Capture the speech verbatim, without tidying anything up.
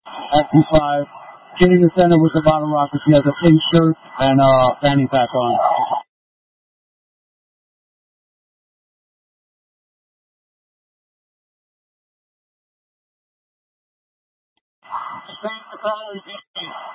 X five. Sitting in the center with the bottle rocket. He has a pink shirt and a uh, fanny pack on. Same color